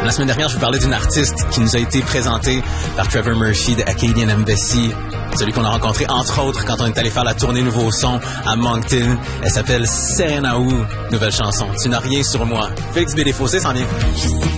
la semaine dernière, je vous parlais d'une artiste qui nous a été présentée par Trevor Murphy de Acadian Embassy, celui qu'on a rencontré entre autres quand on est allé faire la tournée Nouveau Son à Moncton. Elle s'appelle Serena Wu, nouvelle chanson. Tu n'as rien sur moi. Félix B. Desfossés s'en vient.